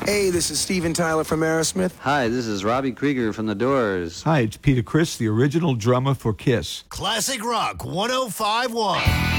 Hey, this is Steven Tyler from Aerosmith. Hi, this is Robbie Krieger from The Doors. Hi, it's Peter Criss, the original drummer for Kiss. Classic Rock 105.1.